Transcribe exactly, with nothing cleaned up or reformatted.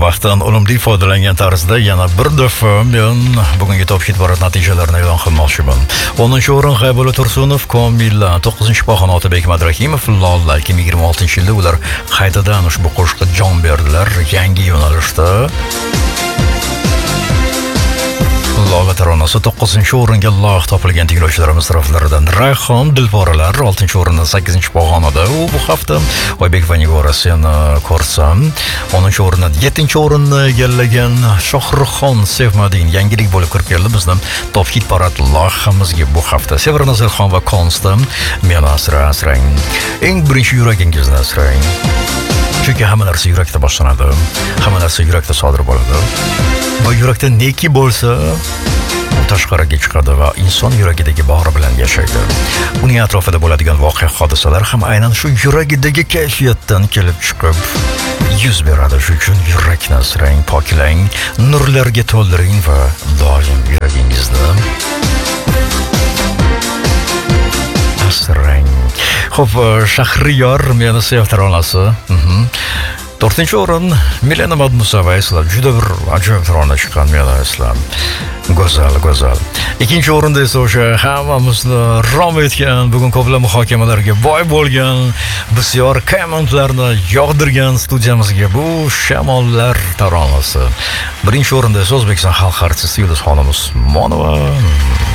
vaqtdan unumli foydalangan tarzda yana bir daf'a men bugungi top hit barat natijalarini e'lon qilmoqchiman. o'ninchi o'rin G'aybulla Tursunov, Komilla, to'qqizinchi pog'ona Otabek Madrahimov, Lolla ikki ming yigirma oltinchi yilda ular qaytadan ushbu qo'shiqqa jon berdilar yangi yo'nalishda. Lola taronasi to'qqizinchi o'ringa loyiq topilgan tinglovchilarimiz taraflaridan Rayhon Dilporalar oltinchi o'rinda sakkizinchi pog'onada. U bu hafta Oybek va Nigora seni ko'rsam o'ninchi o'rinda yettinchi o'rinni egallagan Shohruxxon Sevmadin yangilik bo'lib kirib keldi bizning top hit parad loyihamizga bu hafta. Sevara Nazarxon va Konstam meni asra asrang. Eng birinchi yuragingizni asrang. Chunki hamma narsa yurakda boshlanadi. Hamma narsa yurakda sodir bo'ladi. Va yurakda neki bo'lsa, u tashqariga chiqadi va inson yuragidagi bag'ri bilan yashaydi. Uning atrofida bo'ladigan voqea hodisalar ham aynan shu yuragidagi kayfiyatdan kelib chiqib yuz beradi. Shuning uchun yurakni asrang, poklang, nurlarga to'ldiring va doim yuragingizni asrang. Xo'p, Shahriyor meni sev taronasi. to'rtinchi o'rin Milena Madmusova eslab, juda bir ajoyib tarona chiqqan meni eslab. Go'zal, go'zal. Ikkinchi o'rinda esa o'sha hammamizni rom etgan, bugun ko'plab muhokamalarga boy bo'lgan, bisyor kommentlarni yog'dirgan studiyamizga bu Shamollar taronasi. Birinchi o'rinda esa O'zbekiston xalq artisti Yulduzxon Usmonova.